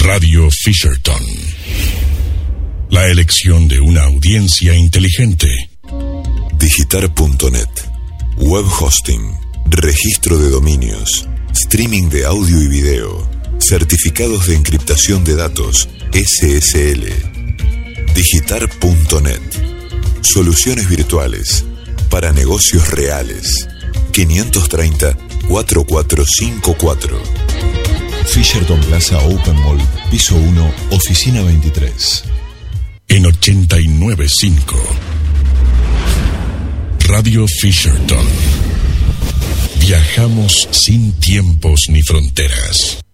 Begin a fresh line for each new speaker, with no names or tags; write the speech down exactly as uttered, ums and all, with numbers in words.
Radio Fisherton. La elección de una audiencia inteligente.
Digitar punto net. Web hosting. Registro de dominios. Streaming de audio y video. Certificados de encriptación de datos. S S L. Digitar punto net. Soluciones virtuales para negocios reales. quinientos treinta, cuarenta y cuatro cincuenta y cuatro.
Fisherton Plaza Open Mall, piso uno, oficina veintitrés.
En ochenta y nueve punto cinco. Radio Fisherton. Viajamos sin tiempos ni fronteras.